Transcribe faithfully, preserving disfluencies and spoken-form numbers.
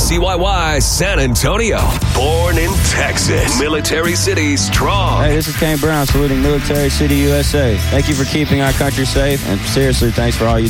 C Y Y San Antonio. Born in Texas. Military City strong. Hey, this is Kane Brown saluting Military City, U S A. Thank you for keeping our country safe, and seriously, thanks for all you